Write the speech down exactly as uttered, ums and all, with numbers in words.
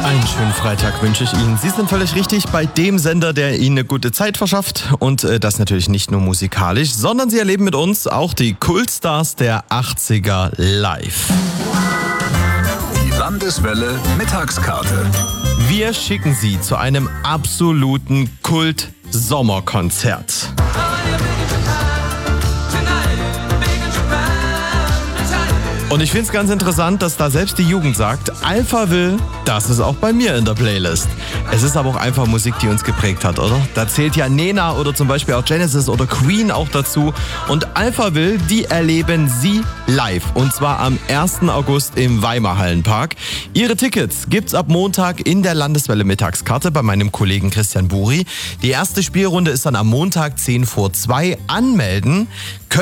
Einen schönen Freitag wünsche ich Ihnen. Sie sind völlig richtig bei dem Sender, der Ihnen eine gute Zeit verschafft. Und äh, das natürlich nicht nur musikalisch, sondern Sie erleben mit uns auch die Kultstars der achtziger live. Die Landeswelle Mittagskarte. Wir schicken Sie zu einem absoluten Kult-Sommerkonzert. Und ich finde es ganz interessant, dass da selbst die Jugend sagt, Alphaville, das ist auch bei mir in der Playlist. Es ist aber auch einfach Musik, die uns geprägt hat, oder? Da zählt ja Nena oder zum Beispiel auch Genesis oder Queen auch dazu. Und Alphaville, die erleben Sie live. Und zwar am ersten August im Weimar Hallenpark. Ihre Tickets gibt's ab Montag in der Landeswelle Mittagskarte bei meinem Kollegen Christian Buri. Die erste Spielrunde ist dann am Montag zehn vor zwei. Anmelden